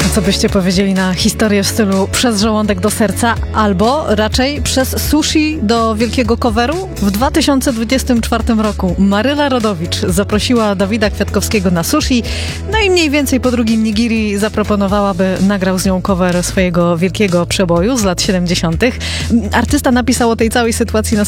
Co byście powiedzieli na historię w stylu przez żołądek do serca, albo raczej przez sushi do wielkiego coveru? W 2024 roku Maryla Rodowicz zaprosiła Dawida Kwiatkowskiego na sushi, no i mniej więcej po drugim nigiri zaproponowała, by nagrał z nią cover swojego wielkiego przeboju z lat 70. Artysta napisał o tej całej sytuacji na